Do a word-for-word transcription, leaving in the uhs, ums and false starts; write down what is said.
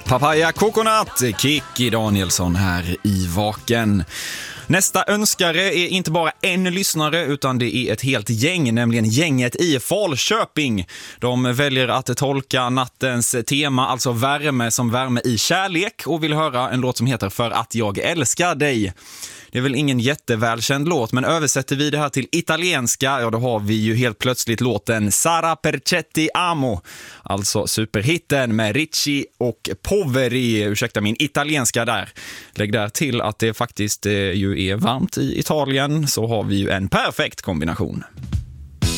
Papaya Coconut, Kikki Danielsson här i Vaken. Nästa önskare är inte bara en lyssnare utan det är ett helt gäng, nämligen gänget i Falköping. De väljer att tolka nattens tema, alltså värme som värme i kärlek, och vill höra en låt som heter För att jag älskar dig. Det är väl ingen jättevälkänd låt, men översätter vi det här till italienska, ja då har vi ju helt plötsligt låten Sara Percetti Amo, alltså superhitten med Ricci och Poveri. Ursäkta min italienska där. Lägg där till att det faktiskt eh, ju är varmt i Italien, så har vi ju en perfekt kombination.